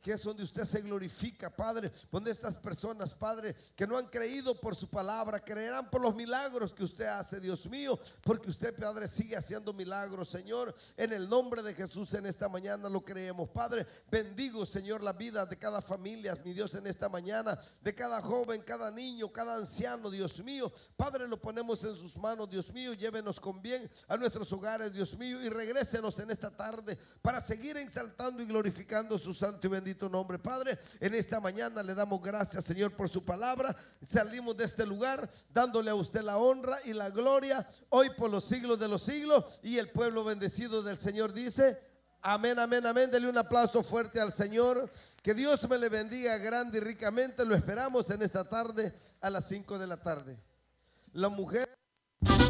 que es donde usted se glorifica, Padre, donde estas personas, Padre, que no han creído por su palabra, creerán por los milagros que usted hace, Dios mío, porque usted, Padre, sigue haciendo milagros, Señor. En el nombre de Jesús, en esta mañana lo creemos, Padre. Bendigo, Señor, la vida de cada familia, mi Dios, en esta mañana, de cada joven, cada niño, cada anciano, Dios mío. Padre, lo ponemos en sus manos, Dios mío. Llévenos con bien a nuestros hogares, Dios mío, y regrésenos en esta tarde para seguir exaltando y glorificando su santo y bendito nombre. Padre, en esta mañana le damos gracias, Señor, por su palabra. Salimos de este lugar dándole a usted la honra y la gloria hoy por los siglos de los siglos. Y el pueblo bendecido del Señor dice: amén, amén, amén. Dele un aplauso fuerte al Señor. Que Dios me le bendiga grande y ricamente. Lo esperamos en esta tarde a las 5 de la tarde. La mujer